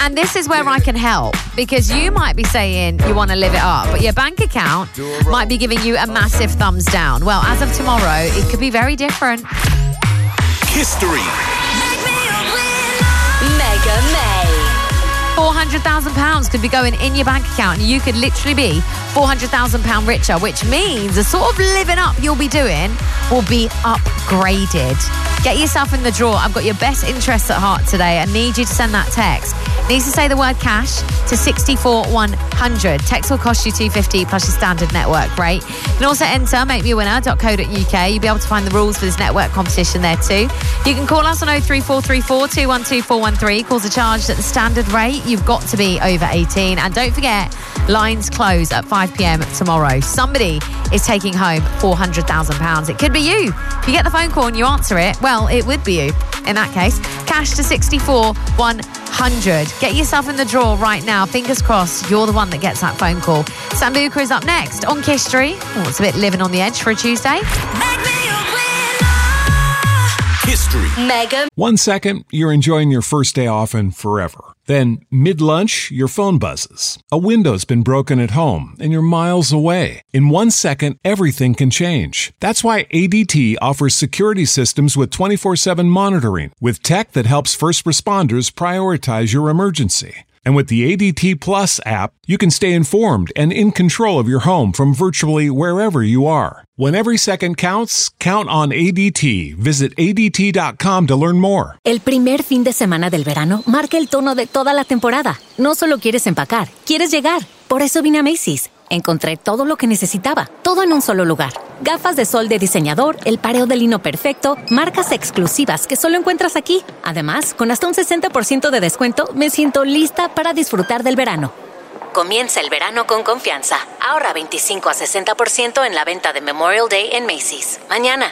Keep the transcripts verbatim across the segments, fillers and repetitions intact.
And this is where I can help, because you might be saying you want to live it up, but your bank account might be giving you a massive thumbs down. Well, as of tomorrow, it could be very different. History. Mega May. four hundred thousand pounds could be going in your bank account, and you could literally be four hundred thousand pounds richer, which means the sort of living up you'll be doing will be upgraded. Get yourself in the draw. I've got your best interests at heart today. I need you to send that text. It needs to say the word cash to six four one hundred. Text will cost you two pounds fifty plus your standard network rate. You can also enter make me a winner dot co dot uk. You'll be able to find the rules for this network competition there too. You can call us on oh three four three four, two one two, four one three. Calls are charged at the standard rate. You've got to be over eighteen. And don't forget, lines close at five p.m. tomorrow. Somebody is taking home four hundred thousand pounds. It could be you. If you get the phone call and you answer it, well, it would be you. In that case, cash to six four one hundred. Get yourself in the draw right now. Fingers crossed you're the one that gets that phone call. Sambuca is up next on History. Oh, it's a bit living on the edge for a Tuesday. History. Mega. One second, you're enjoying your first day off and forever. Then, mid-lunch, your phone buzzes. A window's been broken at home, and you're miles away. In one second, everything can change. That's why A D T offers security systems with twenty-four seven monitoring, with tech that helps first responders prioritize your emergency. And with the A D T Plus app, you can stay informed and in control of your home from virtually wherever you are. When every second counts, count on A D T. Visit A D T dot com to learn more. El primer fin de semana del verano marca el tono de toda la temporada. No solo quieres empacar, quieres llegar. Por eso vine a Macy's. Encontré todo lo que necesitaba, todo en un solo lugar. Gafas de sol de diseñador, el pareo de lino perfecto, marcas exclusivas que solo encuentras aquí. Además, con hasta un sesenta por ciento de descuento, me siento lista para disfrutar del verano. Comienza el verano con confianza. Ahorra veinticinco a sesenta por ciento en la venta de Memorial Day en Macy's. Mañana.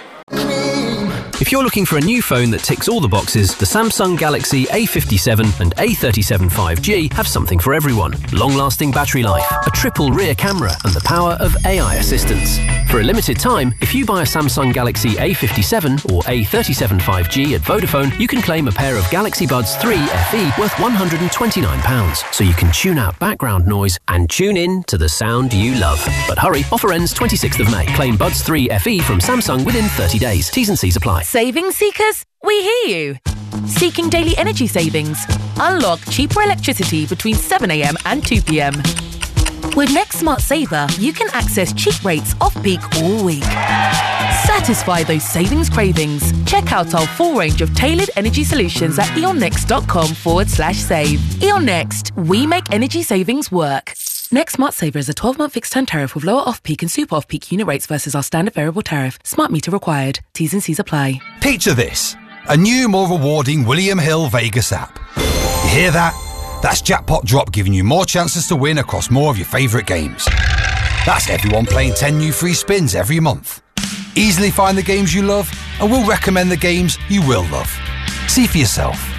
If you're looking for a new phone that ticks all the boxes, the Samsung Galaxy A fifty-seven and A thirty-seven five G have something for everyone. Long-lasting battery life, a triple rear camera, and the power of A I assistance. For a limited time, if you buy a Samsung Galaxy A fifty-seven or A thirty-seven five G at Vodafone, you can claim a pair of Galaxy Buds three F E worth one hundred twenty-nine pounds, so you can tune out background noise and tune in to the sound you love. But hurry, offer ends twenty-sixth of May. Claim Buds three F E from Samsung within thirty days. T's and C's apply. Savings seekers, we hear you. Seeking daily energy savings? Unlock cheaper electricity between seven a.m. and two p.m. With Next Smart Saver, you can access cheap rates off-peak all week. Satisfy those savings cravings. Check out our full range of tailored energy solutions at eonnext.com forward slash save. E O N Next, we make energy savings work. Next Smart Saver is a twelve-month fixed-term tariff with lower off-peak and super off-peak unit rates versus our standard variable tariff. Smart meter required. T's and C's apply. Picture this. A new, more rewarding William Hill Vegas app. You hear that? That's Jackpot Drop giving you more chances to win across more of your favourite games. That's everyone playing ten new free spins every month. Easily find the games you love, and we'll recommend the games you will love. See for yourself.